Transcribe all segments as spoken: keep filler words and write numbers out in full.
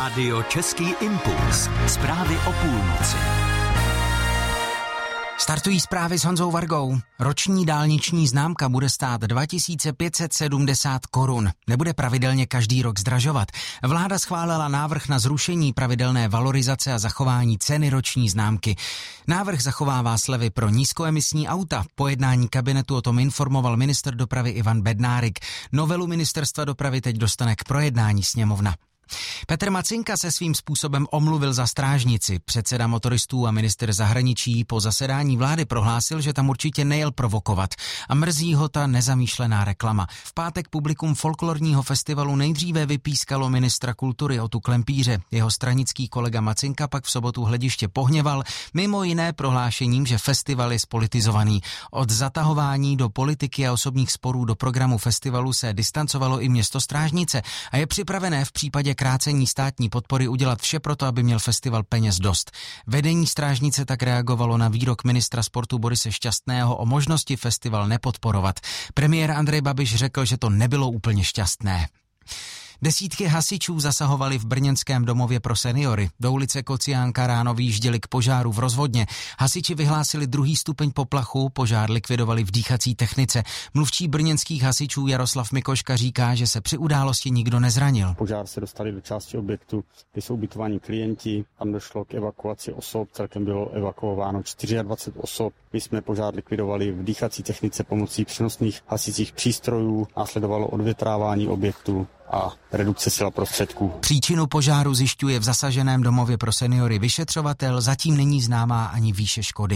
Rádio Český impuls. Zprávy o půlnoci. Startují zprávy s Honzou Vargou. Roční dálniční známka bude stát dva tisíce pět set sedmdesát korun. Nebude pravidelně každý rok zdražovat. Vláda schválila návrh na zrušení pravidelné valorizace a zachování ceny roční známky. Návrh zachovává slevy pro nízkoemisní auta. Po jednání kabinetu o tom informoval ministr dopravy Ivan Bednárik. Novelu ministerstva dopravy teď dostane k projednání sněmovna. Petr Macinka se svým způsobem omluvil za strážnici. Předseda motoristů a ministr zahraničí po zasedání vlády prohlásil, že tam určitě nejel provokovat a mrzí ho ta nezamýšlená reklama. V pátek publikum folklorního festivalu nejdříve vypískalo ministra kultury Otu Klempíře. Jeho stranický kolega Macinka pak v sobotu hlediště pohněval, mimo jiné prohlášením, že festival je spolitizovaný. Od zatahování do politiky a osobních sporů do programu festivalu se distancovalo i město Strážnice a je připravené v případě krácení státní podpory udělat vše proto, aby měl festival peněz dost. Vedení Strážnice tak reagovalo na výrok ministra sportu Borise Šťastného o možnosti festival nepodporovat. Premiér Andrej Babiš řekl, že to nebylo úplně šťastné. Desítky hasičů zasahovali v brněnském domově pro seniory. Do ulice Kociánka ráno vyjížděli k požáru v Rozvodně. Hasiči vyhlásili druhý stupeň poplachu, požár likvidovali v dýchací technice. Mluvčí brněnských hasičů Jaroslav Mikoška říká, že se při události nikdo nezranil. Požár se dostali do části objektu, kde jsou ubytovaní klienti. Tam došlo k evakuaci osob, celkem bylo evakuováno dvacet čtyři osob. My jsme požár likvidovali v dýchací technice pomocí přenosných hasicích přístrojů. Následovalo odvětrávání objektu a redukce sil prostředků. Příčinu požáru zjišťuje v zasaženém domově pro seniory vyšetřovatel, zatím není známá ani výše škody.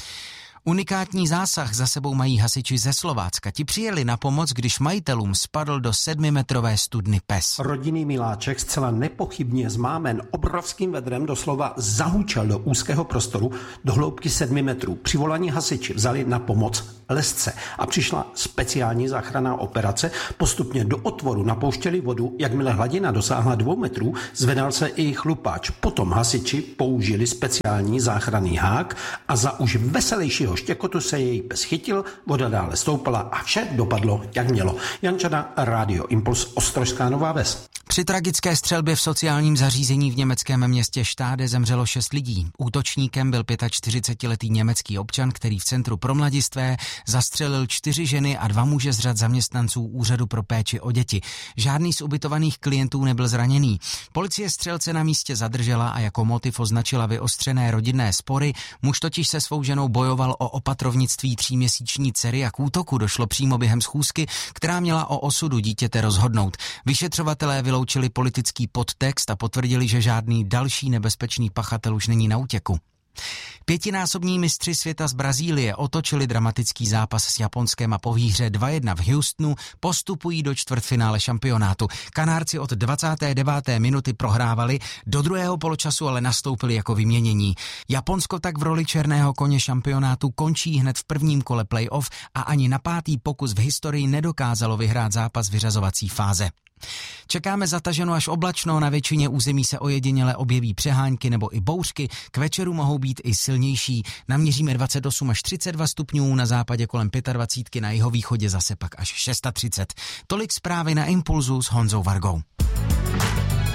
Unikátní zásah za sebou mají hasiči ze Slovácka. Ti přijeli na pomoc, když majitelům spadl do sedmimetrové studny pes. Rodinný miláček zcela nepochybně zmámen obrovským vedrem doslova zahučel do úzkého prostoru do hloubky sedmi metrů. Přivolaní hasiči vzali na pomoc lesce a přišla speciální záchranná operace. Postupně do otvoru napouštěli vodu, jakmile hladina dosáhla dvou metrů, zvedal se i chlupáč. Potom hasiči použili speciální záchranný hák a za už veselějšího štěkotu se její pes chytil, voda dále stoupala a vše dopadlo, jak mělo. Jan Čada, Rádio Impuls, Ostrožská Nová Ves. Při tragické střelbě v sociálním zařízení v německém městě Štáde zemřelo šest lidí. Útočníkem byl čtyřicetipětiletý německý občan, který v centru pro mladistvé zastřelil čtyři ženy a dva muže z řad zaměstnanců úřadu pro péči o děti. Žádný z ubytovaných klientů nebyl zraněný. Policie střelce na místě zadržela a jako motiv označila vyostřené rodinné spory. Muž totiž se svou ženou bojoval o opatrovnictví tříměsíční dcery a k útoku došlo přímo během schůzky, která měla o osudu dítěte rozhodnout. Vyšetřovatelé vyloučili politický podtext a potvrdili, že žádný další nebezpečný pachatel už není na útěku. Pětinásobní mistři světa z Brazílie otočili dramatický zápas s Japonskem a po výhře dva jedna v Houstonu postupují do čtvrtfinále šampionátu. Kanárci od dvacáté deváté minuty prohrávali, do druhého poločasu ale nastoupili jako vyměnění. Japonsko tak v roli černého koně šampionátu končí hned v prvním kole playoff a ani na pátý pokus v historii nedokázalo vyhrát zápas vyřazovací fáze. Čekáme zataženo až oblačno, na většině území se ojediněle objeví přehánky nebo i bouřky, k večeru mohou být i silnější. Naměříme dvacet osm až třicet dva stupňů, na západě kolem dvacet pět, na jihovýchodě zase pak až třicet šest. Tolik zprávy na Impulzu s Honzou Vargou.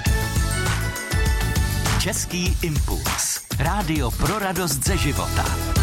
Český impuls. Rádio pro radost ze života.